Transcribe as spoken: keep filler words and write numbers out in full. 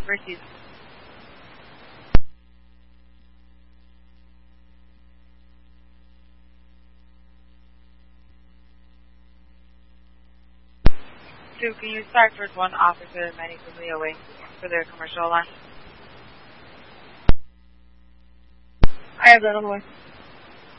Proceed. Two, can you start first one officer medically away for their commercial alarm? I have that other one.